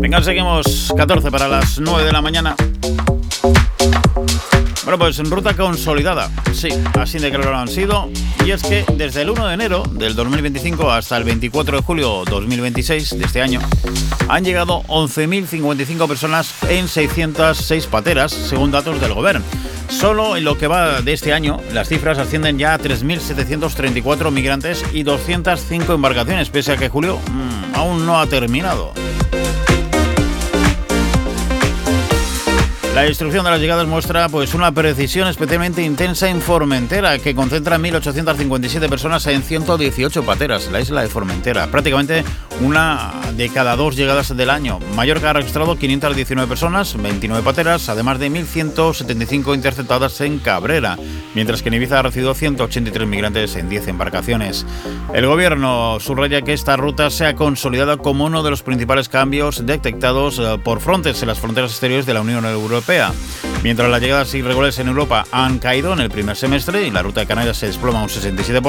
Venga, seguimos. 14 para las 9 de la mañana. Bueno, pues en ruta consolidada. Sí, así de claro lo han sido. Y es que desde el 1 de enero del 2025 hasta el 24 de julio 2026 de este año han llegado 11.055 personas en 606 pateras, según datos del Gobierno. Solo en lo que va de este año, las cifras ascienden ya a 3.734 migrantes y 205 embarcaciones, pese a que julio aún no ha terminado. La instrucción de las llegadas muestra pues una precisión especialmente intensa en Formentera, que concentra 1.857 personas en 118 pateras, la isla de Formentera. Prácticamente una de cada dos llegadas del año. Mallorca ha registrado 519 personas, 29 pateras, además de 1.175 interceptadas en Cabrera, mientras que en Ibiza ha recibido 183 migrantes en 10 embarcaciones. El Gobierno subraya que esta ruta se ha consolidado como uno de los principales cambios detectados por Frontex en las fronteras exteriores de la Unión Europea. Mientras las llegadas irregulares en Europa han caído en el primer semestre y la ruta de Canarias se desploma un 67%,